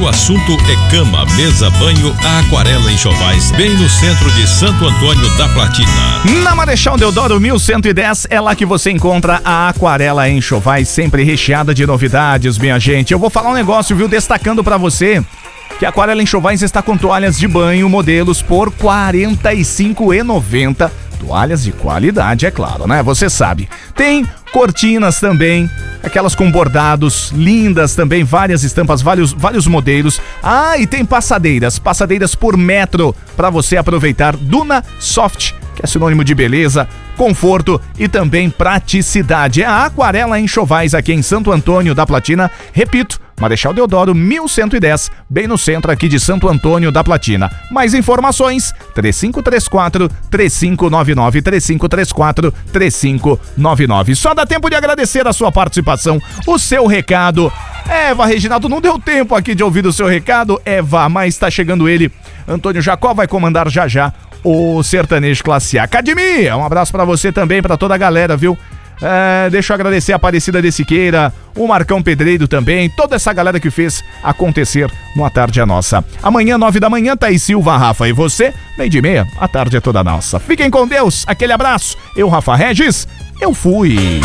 o assunto é cama, mesa, banho, a Aquarela Enxovais, bem no centro de Santo Antônio da Platina. Na Marechal Deodoro 1110, é lá que você encontra a Aquarela Enxovais, sempre recheada de novidades, minha gente. Eu vou falar um negócio, viu, destacando pra você que a Aquarela Enxovais está com toalhas de banho, modelos por R$ 45,90. Toalhas de qualidade, é claro, né? Você sabe. Tem cortinas também, aquelas com bordados, lindas também, várias estampas, vários modelos. Ah, e tem passadeiras por metro, para você aproveitar. Duna Soft, que é sinônimo de beleza, conforto e também praticidade. É a Aquarela Enxovais aqui em Santo Antônio da Platina. Repito, Marechal Deodoro 1110, bem no centro aqui de Santo Antônio da Platina. Mais informações, 3534-3599, 3534-3599. Só dá tempo de agradecer a sua participação, o seu recado. Eva, Reginaldo, não deu tempo aqui de ouvir o seu recado, Eva, mas tá chegando ele. Antônio Jacó vai comandar já o Sertanejo Classe A. Academia, um abraço pra você também, pra toda a galera, viu? Deixa eu agradecer a Aparecida de Siqueira, o Marcão Pedreiro também, toda essa galera que fez acontecer no A Tarde é Nossa. Amanhã, 9 da manhã, Thaís Silva, Rafa e você, 12:30, a tarde é toda nossa. Fiquem com Deus, aquele abraço. Eu, Rafa Regis, eu fui.